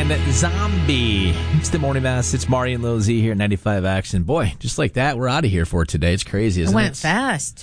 and Zombie. It's the Morning Mass. It's Marty and Lil Z here at 95 Action. Boy, just like that, we're out of here for today. It's crazy, isn't it? It went fast.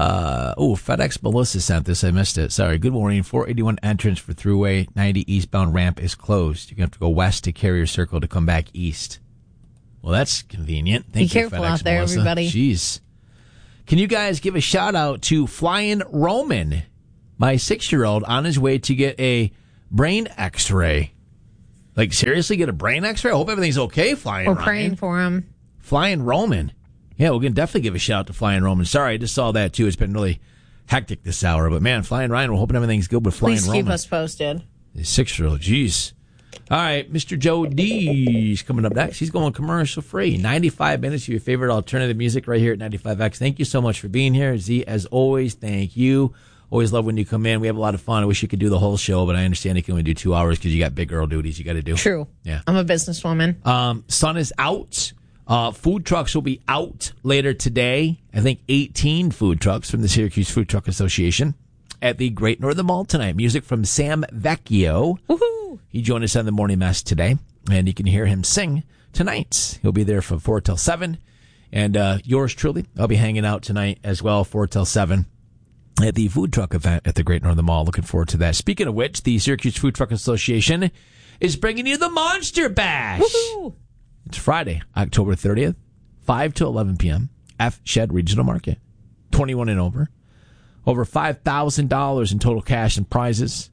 FedEx Melissa sent this. I missed it. Sorry. Good morning. 481 entrance for Thruway 90 eastbound ramp is closed. You're going to have to go west to Carrier Circle to come back east. Well, that's convenient. Thank you, careful FedEx out there, Melissa. everybody. Jeez. Can you guys give a shout out to Flying Roman, my 6-year-old, on his way to get a brain x-ray? Like, seriously, get a brain x-ray? I hope everything's okay, Flying Roman. We're praying for him. Flying Roman. Yeah, we're going to definitely give a shout out to Flying Roman. Sorry, I just saw that, too. It's been really hectic this hour. But, man, Flying Ryan, we're hoping everything's good with Flying Roman. Please keep us posted. His 6-year-old, jeez. All right, Mr. Joe D's coming up next. He's going commercial free. 95 minutes of your favorite alternative music right here at 95X. Thank you so much for being here. Z, as always, thank you. Always love when you come in. We have a lot of fun. I wish you could do the whole show, but I understand you can only do 2 hours because you got big girl duties you got to do. True. Yeah. I'm a businesswoman. Sun is out. Food trucks will be out later today. I think 18 food trucks from the Syracuse Food Truck Association at the Great Northern Mall tonight. Music from Sam Vecchio. Woohoo! He joined us on the Morning Mess today, and you can hear him sing tonight. He'll be there from 4 till 7. And yours truly, I'll be hanging out tonight as well, 4 till 7. At the food truck event at the Great Northern Mall. Looking forward to that. Speaking of which, the Syracuse Food Truck Association is bringing you the Monster Bash. Woohoo! It's Friday, October 30th, 5 to 11 p.m. F. Shed Regional Market. 21 and over. Over $5,000 in total cash and prizes.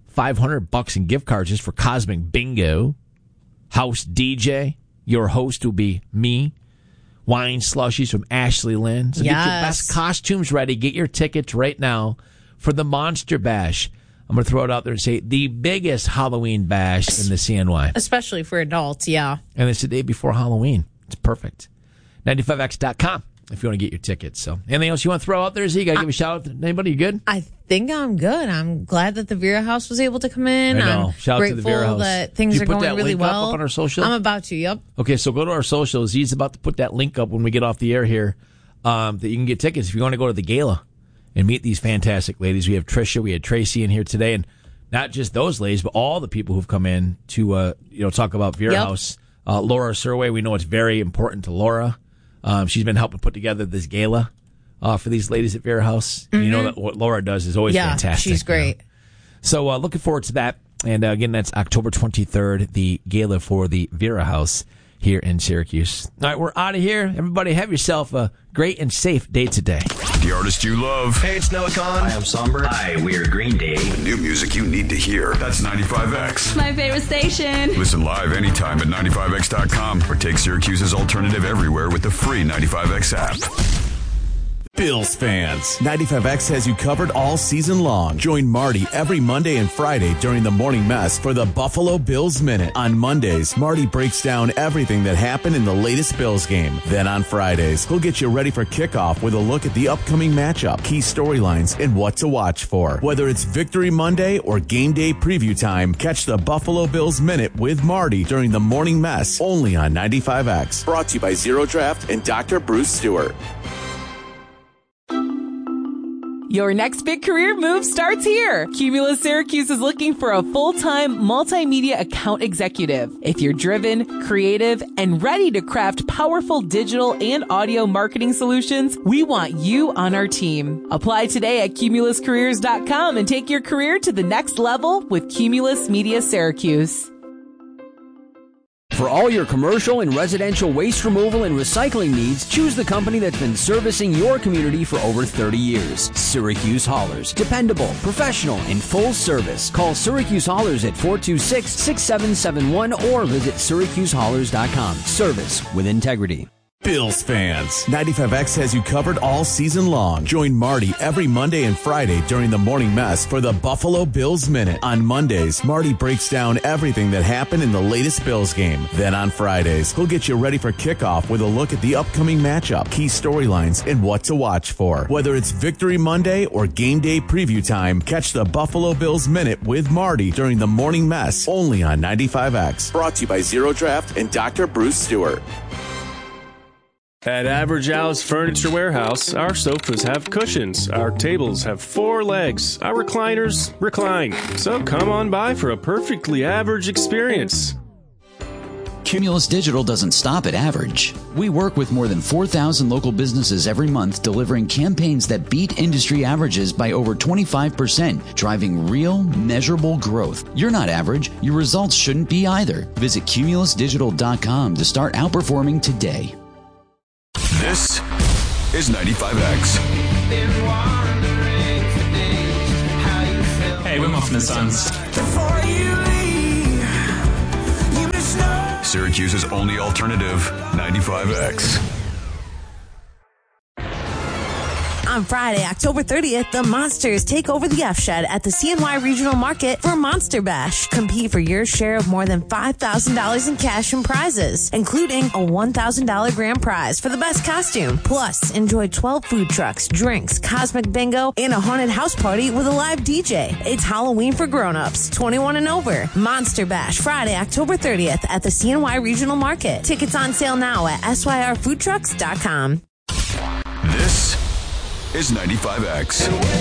$500 in gift cards just for Cosmic Bingo. House DJ. Your host will be me. Wine slushies from Ashley Lynn. So yes. Get your best costumes ready. Get your tickets right now for the Monster Bash. I'm going to throw it out there and say the biggest Halloween bash in the CNY. Especially for adults, yeah. And it's the day before Halloween. It's perfect. 95x.com if you want to get your tickets. So, anything else you want to throw out there, Z? You got to give a shout out to anybody? You good? I think I'm good. I'm glad that the Vera House was able to come in. I know. I'm shout out to the Vera House. That things are going really well. Up on our social? I'm about to, yep. Okay, so go to our socials. He's about to put that link up when we get off the air here that you can get tickets if you want to go to the gala and meet these fantastic ladies. We have Trisha, we had Tracy in here today, and not just those ladies, but all the people who've come in to talk about Vera House. Laura Surway, we know it's very important to Laura. She's been helping put together this gala for these ladies at Vera House. Mm-hmm. You know that what Laura does is always fantastic. She's great. You know? So looking forward to that. And again, that's October 23rd, the gala for the Vera House here in Syracuse. All right, we're out of here. Everybody have yourself a great and safe day today. The artist you love. Hey, it's Noah Kahan. Hi, I'm Somber. Hi, we're Green Day. New music you need to hear. That's 95X. My favorite station. Listen live anytime at 95X.com or take Syracuse's alternative everywhere with the free 95X app. Bills fans, 95X has you covered all season long. Join Marty every Monday and Friday during the Morning Mess for the Buffalo Bills Minute. On Mondays, Marty breaks down everything that happened in the latest Bills game. Then on Fridays, he'll get you ready for kickoff with a look at the upcoming matchup, key storylines, and what to watch for. Whether it's Victory Monday or game day preview time, catch the Buffalo Bills Minute with Marty during the Morning Mess only on 95X. Brought to you by Zero Draft and Dr. Bruce Stewart. Your next big career move starts here. Cumulus Syracuse is looking for a full-time multimedia account executive. If you're driven, creative, and ready to craft powerful digital and audio marketing solutions, we want you on our team. Apply today at cumuluscareers.com and take your career to the next level with Cumulus Media Syracuse. For all your commercial and residential waste removal and recycling needs, choose the company that's been servicing your community for over 30 years. Syracuse Haulers. Dependable, professional, and full service. Call Syracuse Haulers at 426-6771 or visit syracusehaulers.com. Service with integrity. Bills fans, 95X has you covered all season long. Join Marty every Monday and Friday during the Morning Mess for the Buffalo Bills Minute. On Mondays, Marty breaks down everything that happened in the latest Bills game. Then on Fridays, he'll get you ready for kickoff with a look at the upcoming matchup, key storylines, and what to watch for. Whether it's Victory Monday or game day preview time, catch the Buffalo Bills Minute with Marty during the Morning Mess only on 95X. Brought to you by Zero Draft and Dr. Bruce Stewart. At Average Al's Furniture Warehouse, our sofas have cushions, our tables have 4 legs, our recliners recline. So come on by for a perfectly average experience. Cumulus Digital doesn't stop at average. We work with more than 4,000 local businesses every month, delivering campaigns that beat industry averages by over 25%, driving real, measurable growth. You're not average. Your results shouldn't be either. Visit cumulusdigital.com to start outperforming today. This is 95X. Hey, we're Muffin and Sons. Syracuse's only alternative, 95X. On Friday, October 30th, the Monsters take over the F-Shed at the CNY Regional Market for Monster Bash. Compete for your share of more than $5,000 in cash and prizes, including a $1,000 grand prize for the best costume. Plus, enjoy 12 food trucks, drinks, cosmic bingo, and a haunted house party with a live DJ. It's Halloween for grown-ups, 21 and over. Monster Bash, Friday, October 30th at the CNY Regional Market. Tickets on sale now at syrfoodtrucks.com. This is 95X.